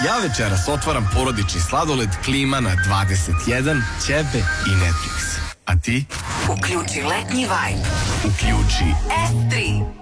Ja večeras otvaram porodični sladoled Klima na 21, ćebe i Netflix. A ti? Uključi letnji vibe. Uključi S3.